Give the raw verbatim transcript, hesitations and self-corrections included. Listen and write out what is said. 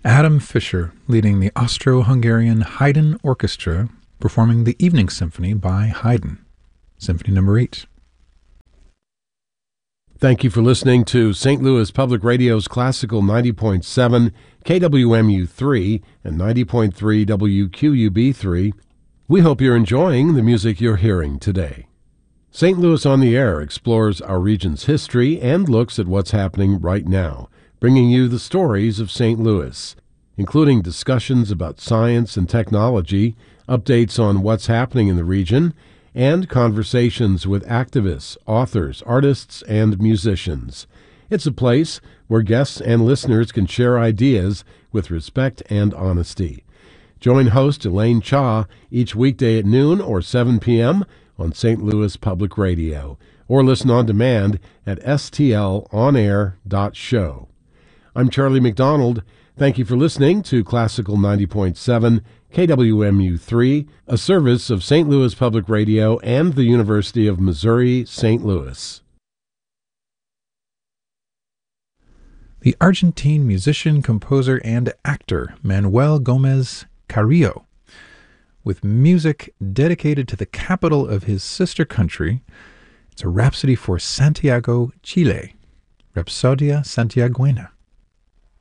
Adam Fischer leading the Austro-Hungarian Haydn Orchestra performing the Evening Symphony by Haydn, Symphony Number eight. Thank you for listening to Saint Louis Public Radio's Classical ninety point seven, K W M U three, and ninety point three W Q U B three. We hope you're enjoying the music you're hearing today. Saint Louis on the Air explores our region's history and looks at what's happening right now, bringing you the stories of Saint Louis, including discussions about science and technology, updates on what's happening in the region, and conversations with activists, authors, artists, and musicians. It's a place where guests and listeners can share ideas with respect and honesty. Join host Elaine Cha each weekday at noon or seven p.m. on Saint Louis Public Radio, or listen on demand at s t l on air dot show. I'm Charlie McDonald. Thank you for listening to Classical ninety point seven, K W M U three, a service of Saint Louis Public Radio and the University of Missouri, Saint Louis. The Argentine musician, composer, and actor Manuel Gomez Carrillo, with music dedicated to the capital of his sister country. It's a rhapsody for Santiago, Chile, Rhapsodia Santiagueña.